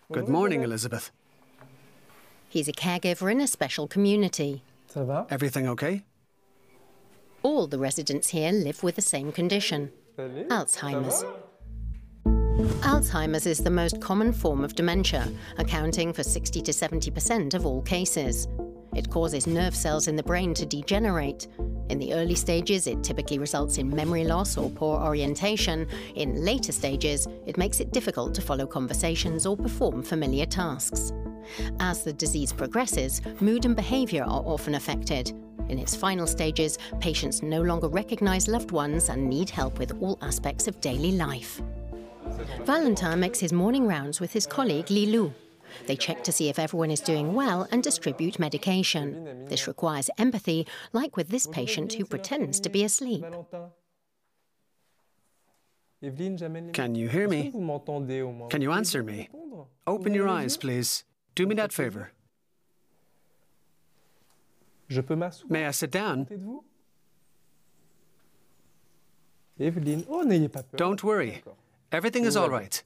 Good morning, Elizabeth. He's a caregiver in a special community. Ça va? Everything okay? All the residents here live with the same condition, Allez, Alzheimer's. ça va? Alzheimer's is the most common form of dementia, accounting for 60 to 70% of all cases. It causes nerve cells in the brain to degenerate. In the early stages, it typically results in memory loss or poor orientation. In later stages, it makes it difficult to follow conversations or perform familiar tasks. As the disease progresses, mood and behavior are often affected. In its final stages, patients no longer recognize loved ones and need help with all aspects of daily life. Valentin makes his morning rounds with his colleague Lilou. They check to see if everyone is doing well and distribute medication. This requires empathy, like with this patient who pretends to be asleep. Can you hear me? Can you answer me? Open your eyes, please. Do me that favor. May I sit down? Don't worry. Everything is all right.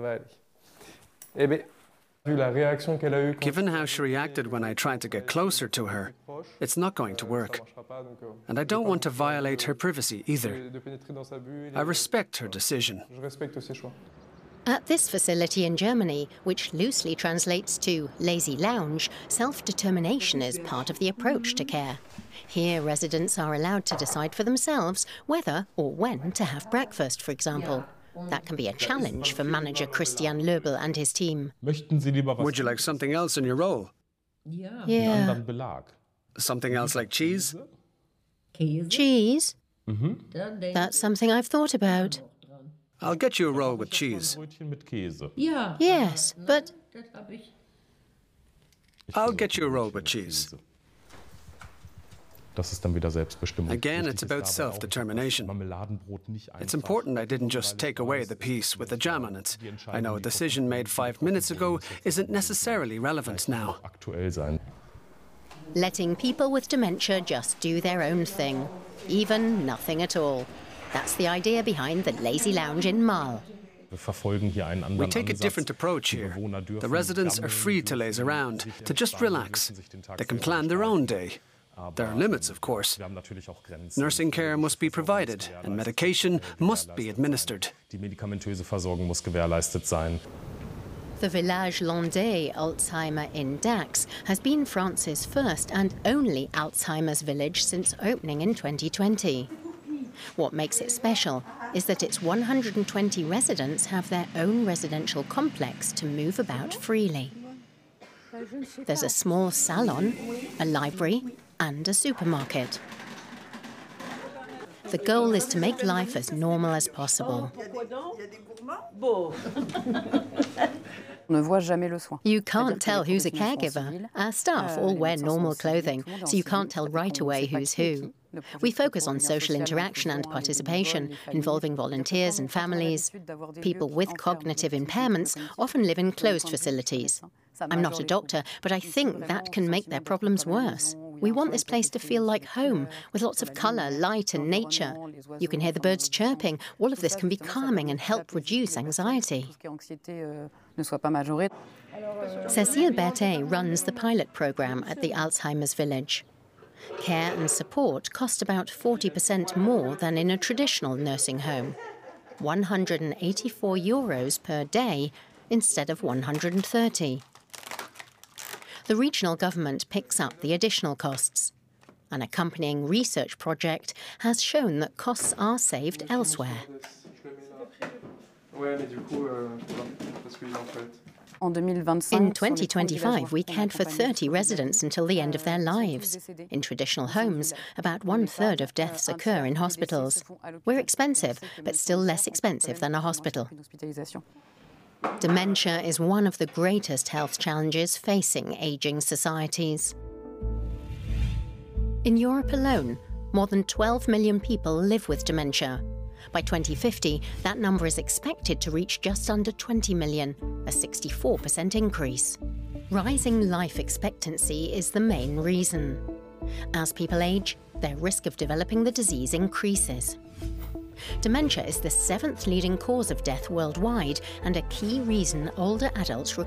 Given how she reacted when I tried to get closer to her, it's not going to work. And I don't want to violate her privacy either. I respect her decision. At this facility in Germany, which loosely translates to lazy lounge, self-determination is part of the approach to care. Here, residents are allowed to decide for themselves whether or when to have breakfast, for example. That can be a challenge for manager Christian Löbel and his team. Would you like something else in your roll? Yeah. Something else like cheese? Cheese? That's something I've thought about. I'll get you a roll with cheese. Yes, but... I'll get you a roll with cheese. Again, it's about self-determination. It's important I didn't just take away the piece with the jam on it. I know a decision made 5 minutes ago isn't necessarily relevant now. Letting people with dementia just do their own thing. Even nothing at all. That's the idea behind the Lazy Lounge in Marl. We take a different approach here. The residents are free to laze around, to just relax. They can plan their own day. There are limits, of course. Nursing care must be provided, and medication must be administered. The Village Landais Alzheimer in Dax has been France's first and only Alzheimer's village since opening in 2020. What makes it special is that its 120 residents have their own residential complex to move about freely. There's a small salon, a library, and a supermarket. The goal is to make life as normal as possible. You can't tell who's a caregiver. Our staff all wear normal clothing, so you can't tell right away who's who. We focus on social interaction and participation, involving volunteers and families. People with cognitive impairments often live in closed facilities. I'm not a doctor, but I think that can make their problems worse. We want this place to feel like home, with lots of colour, light and nature. You can hear the birds chirping. All of this can be calming and help reduce anxiety. Cécile Berthet runs the pilot programme at the Alzheimer's Village. Care and support cost about 40% more than in a traditional nursing home. €184 per day instead of 130. The regional government picks up the additional costs. An accompanying research project has shown that costs are saved elsewhere. In 2025, we cared for 30 residents until the end of their lives. In traditional homes, about 1/3 of deaths occur in hospitals. We're expensive, but still less expensive than a hospital. Dementia is one of the greatest health challenges facing ageing societies. In Europe alone, more than 12 million people live with dementia. By 2050, that number is expected to reach just under 20 million, a 64% increase. Rising life expectancy is the main reason. As people age, their risk of developing the disease increases. Dementia is the 7th leading cause of death worldwide and a key reason older adults